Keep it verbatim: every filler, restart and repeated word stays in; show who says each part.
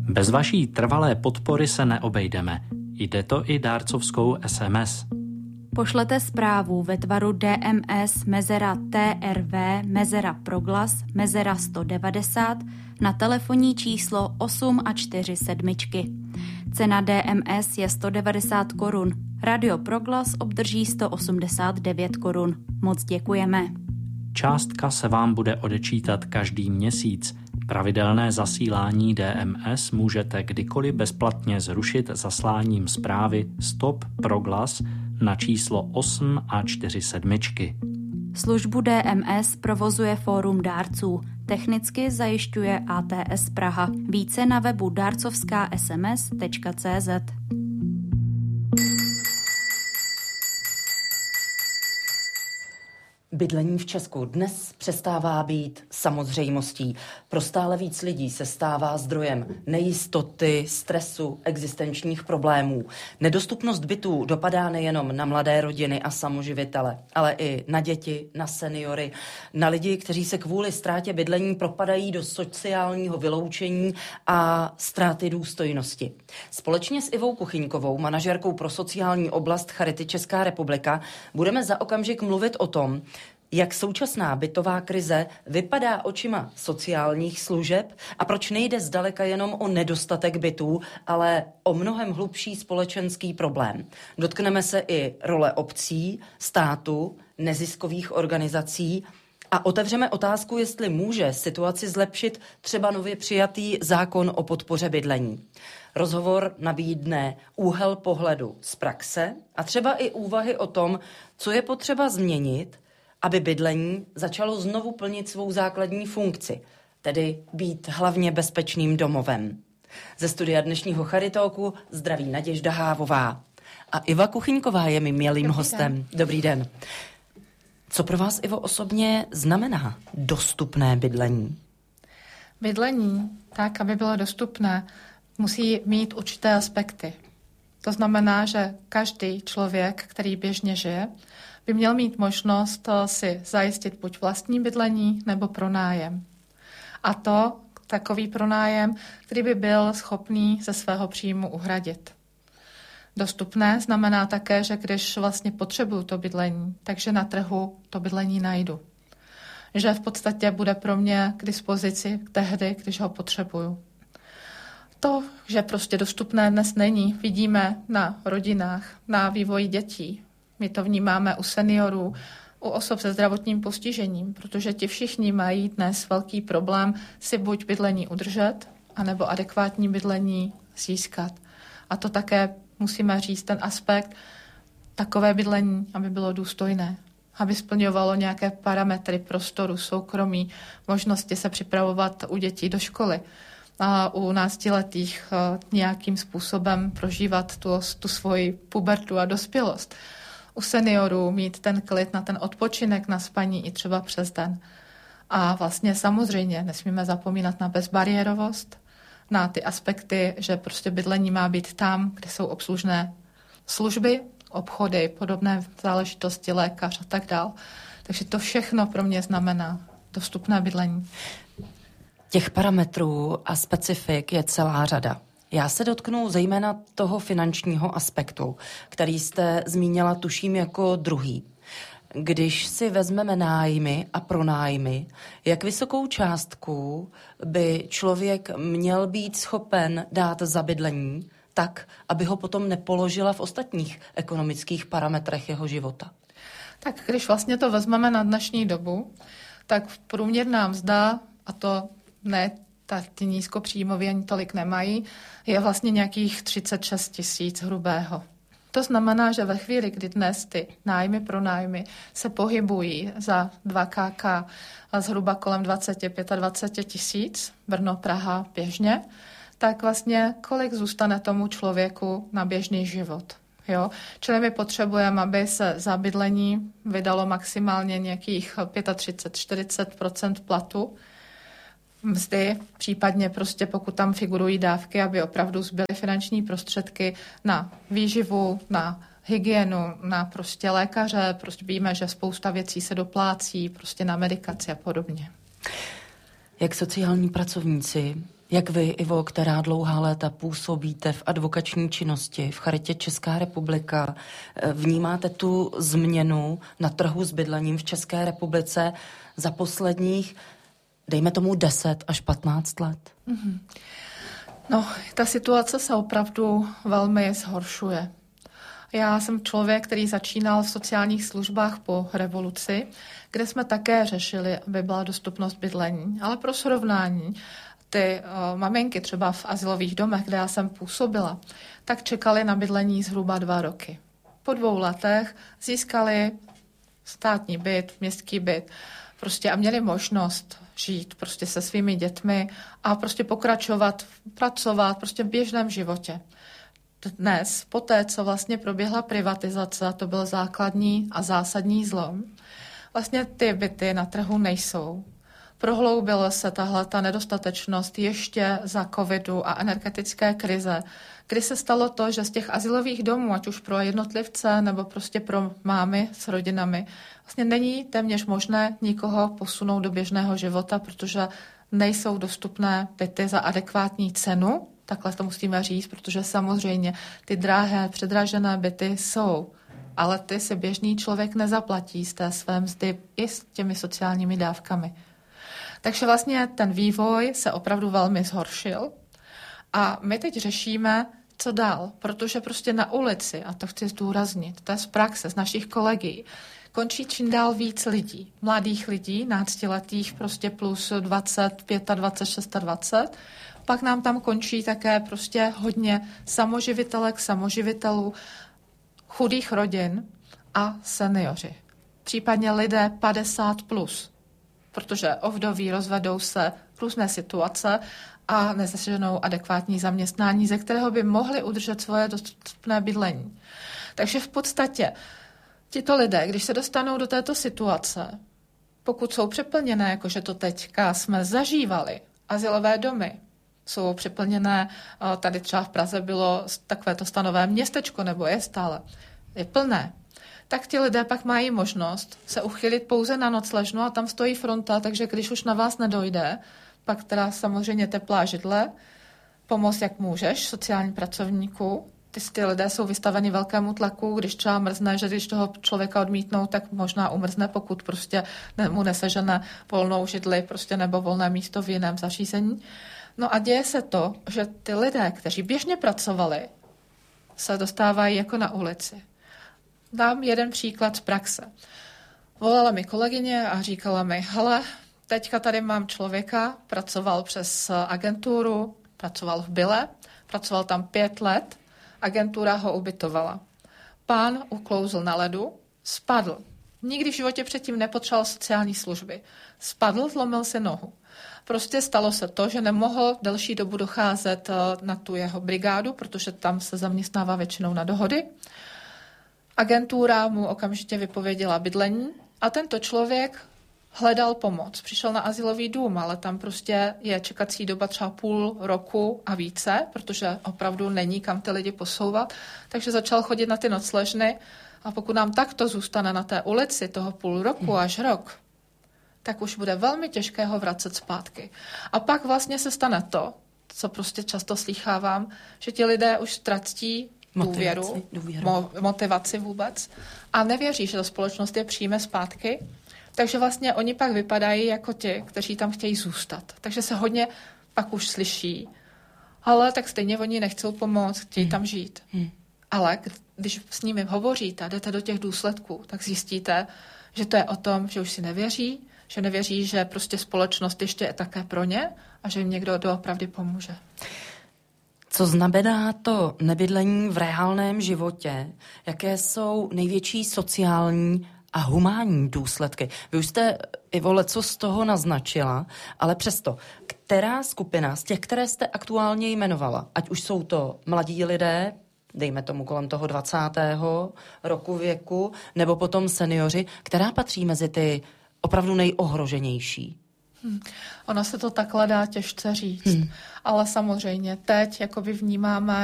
Speaker 1: Bez vaší trvalé podpory se neobejdeme. Jde to i dárcovskou es em es.
Speaker 2: Pošlete zprávu ve tvaru D M S mezera T R V mezera proglas mezera sto devadesát na telefonní číslo osm a čtyři sedmičky. Cena D M S je sto devadesát korun. Radio Proglas obdrží sto osmdesát devět korun. Moc děkujeme.
Speaker 1: Částka se vám bude odečítat každý měsíc. Pravidelné zasílání D M S můžete kdykoliv bezplatně zrušit zasláním zprávy Stop Proglas na číslo osm a čtyři sedmičky.
Speaker 2: Službu D M S provozuje Fórum dárců. Technicky zajišťuje A T S Praha. Více na webu dárcovská es em es tečka cé zet.
Speaker 3: Bydlení v Česku dnes přestává být samozřejmostí. Pro stále víc lidí se stává zdrojem nejistoty, stresu, existenčních problémů. Nedostupnost bytů dopadá nejenom na mladé rodiny a samoživitele, ale i na děti, na seniory, na lidi, kteří se kvůli ztrátě bydlení propadají do sociálního vyloučení a ztráty důstojnosti. Společně s Ivou Kuchyňkovou, manažerkou pro sociální oblast Charity Česká republika, budeme za okamžik mluvit o tom, jak současná bytová krize vypadá očima sociálních služeb a proč nejde zdaleka jenom o nedostatek bytů, ale o mnohem hlubší společenský problém. Dotkneme se i role obcí, státu, neziskových organizací a otevřeme otázku, jestli může situaci zlepšit třeba nově přijatý zákon o podpoře bydlení. Rozhovor nabídne úhel pohledu z praxe a třeba i úvahy o tom, co je potřeba změnit, aby bydlení začalo znovu plnit svou základní funkci, tedy být hlavně bezpečným domovem. Ze studia dnešního Charitalku zdraví Naděžda Hávová. A Iva Kuchyňková je mým milým
Speaker 4: Dobrý
Speaker 3: hostem.
Speaker 4: Den.
Speaker 3: Dobrý den. Co pro vás, Ivo, osobně znamená dostupné bydlení?
Speaker 4: Bydlení, tak, aby bylo dostupné, musí mít určité aspekty. To znamená, že každý člověk, který běžně žije, by měl mít možnost si zajistit buď vlastní bydlení nebo pronájem. A to takový pronájem, který by byl schopný ze svého příjmu uhradit. Dostupné znamená také, že když vlastně potřebuju to bydlení, takže na trhu to bydlení najdu. Že v podstatě bude pro mě k dispozici tehdy, když ho potřebuju. To, že prostě dostupné dnes není, vidíme na rodinách, na vývoji dětí. My to vnímáme u seniorů, u osob se zdravotním postižením, protože ti všichni mají dnes velký problém si buď bydlení udržet, anebo adekvátní bydlení získat. A to také musíme říct ten aspekt takové bydlení, aby bylo důstojné, aby splňovalo nějaké parametry prostoru, soukromí, možnosti se připravovat u dětí do školy a u náctiletých nějakým způsobem prožívat tu, tu svoji pubertu a dospělost. U seniorů mít ten klid na ten odpočinek, na spaní i třeba přes den. A vlastně samozřejmě nesmíme zapomínat na bezbariérovost, na ty aspekty, že prostě bydlení má být tam, kde jsou obslužné služby, obchody, podobné záležitosti, lékař a tak dál. Takže to všechno pro mě znamená dostupné bydlení.
Speaker 3: Těch parametrů a specifik je celá řada. Já se dotknu zejména toho finančního aspektu, který jste zmínila, tuším, jako druhý. Když si vezmeme nájmy a pronájmy, jak vysokou částku by člověk měl být schopen dát za bydlení, tak, aby ho potom nepoložila v ostatních ekonomických parametrech jeho života?
Speaker 4: Tak když vlastně to vezmeme na dnešní dobu, tak průměrná mzda, a to ne tak ty nízkopříjmoví ani tolik nemají, je vlastně nějakých třicet šest tisíc hrubého. To znamená, že ve chvíli, kdy dnes ty nájmy pro nájmy se pohybují za dva ká a zhruba kolem dvacet až dvacet pět tisíc, Brno, Praha běžně, tak vlastně kolik zůstane tomu člověku na běžný život. Jo? Čili my potřebujeme, aby se za bydlení vydalo maximálně nějakých třicet pět až čtyřicet procent platu, mzdy, případně prostě pokud tam figurují dávky, aby opravdu zbyly finanční prostředky na výživu, na hygienu, na prostě lékaře, prostě víme, že spousta věcí se doplácí, prostě na medikaci a podobně.
Speaker 3: Jak sociální pracovníci, Jak vy, Ivo, která dlouhá léta působíte v advokační činnosti v Charitě Česká republika, vnímáte tu změnu na trhu s bydlením v České republice za posledních, dejme tomu, deset až patnáct let?
Speaker 4: Mm-hmm. No, ta situace se opravdu velmi zhoršuje. Já jsem člověk, který začínal v sociálních službách po revoluci, kde jsme také řešili, aby byla dostupnost bydlení. Ale pro srovnání, ty uh, maminky třeba v azylových domech, kde já jsem působila, tak čekali na bydlení zhruba dva roky. Po dvou letech získali státní byt, městský byt, prostě a měli možnost žít prostě se svými dětmi a prostě pokračovat, pracovat prostě v běžném životě. Dnes, poté, co vlastně proběhla privatizace, to byl základní a zásadní zlom, vlastně ty byty na trhu nejsou. Prohloubila se tahle ta nedostatečnost ještě za covidu a energetické krize, kdy se stalo to, že z těch azylových domů, ať už pro jednotlivce nebo prostě pro mámy s rodinami, vlastně není téměř možné nikoho posunout do běžného života, protože nejsou dostupné byty za adekvátní cenu. Takhle to musíme říct, protože samozřejmě ty drahé, předražené byty jsou, ale ty si běžný člověk nezaplatí z té své mzdy i s těmi sociálními dávkami. Takže vlastně ten vývoj se opravdu velmi zhoršil a my teď řešíme, co dál, protože prostě na ulici, a to chci zdůraznit, to je z praxe, z našich kolegů, končí čím dál víc lidí, mladých lidí, náctiletých prostě plus dvacet, dvacet pět, dvacet šest. Pak nám tam končí také prostě hodně samoživitelek, samoživitelů, chudých rodin a seniori. Případně lidé padesát plus, protože ovdoví, rozvedou se, různé situace a nezaženou adekvátní zaměstnání, ze kterého by mohli udržet svoje dostupné bydlení. Takže v podstatě tito lidé, když se dostanou do této situace, pokud jsou přeplněné, jakože to teďka jsme zažívali, azylové domy jsou přeplněné, tady třeba v Praze bylo takovéto stanové městečko, nebo je stále, je plné, tak ti lidé pak mají možnost se uchylit pouze na nocležnu a tam stojí fronta, takže když už na vás nedojde, pak teda samozřejmě teplá židle, pomoct jak můžeš, sociální pracovníků. Ty, ty lidé jsou vystaveni velkému tlaku, když třeba mrzne, že když toho člověka odmítnou, tak možná umrzne, pokud prostě mu nesežene volnou židli prostě nebo volné místo v jiném zařízení. No a děje se to, že ty lidé, kteří běžně pracovali, se dostávají jako na ulici. Dám jeden příklad z praxe. Volala mi kolegyně a říkala mi, hele, teďka tady mám člověka, pracoval přes agenturu, pracoval v Byle, pracoval tam pět let, agentura ho ubytovala. Pán uklouzl na ledu, spadl. Nikdy v životě předtím nepotřeboval sociální služby. Spadl, zlomil si nohu. Prostě stalo se to, že nemohl delší dobu docházet na tu jeho brigádu, protože tam se zaměstnává většinou na dohody. Agentura mu okamžitě vypověděla bydlení a tento člověk hledal pomoc. Přišel na azylový dům, ale tam prostě je čekací doba třeba půl roku a více, protože opravdu není kam ty lidi posouvat. Takže začal chodit na ty nocležny a pokud nám takto zůstane na té ulici toho půl roku až rok, tak už bude velmi těžké ho vracet zpátky. A pak vlastně se stane to, co prostě často slýchávám, že ti lidé už ztratí důvěru, motivaci, důvěru. Mo, motivaci vůbec a nevěří, že ta společnost je přijme zpátky. Takže vlastně oni pak vypadají jako ti, kteří tam chtějí zůstat. Takže se hodně pak už slyší, ale tak stejně oni nechcou pomoct, chtějí hmm. tam žít. Hmm. Ale když s nimi hovoříte, jdete do těch důsledků, tak zjistíte, že to je o tom, že už si nevěří, že nevěří, že prostě společnost ještě je také pro ně a že jim někdo doopravdy pomůže.
Speaker 3: Co znamená to nebydlení v reálném životě? Jaké jsou největší sociální a humánní důsledky? Vy už jste, Ivo, leco z toho naznačila, ale přesto, která skupina z těch, které jste aktuálně jmenovala, ať už jsou to mladí lidé, dejme tomu kolem toho dvacátého roku věku, nebo potom seniori, která patří mezi ty opravdu nejohroženější?
Speaker 4: Hmm. Ono se to takhle dá těžce říct, hmm. ale samozřejmě teď jakoby vnímáme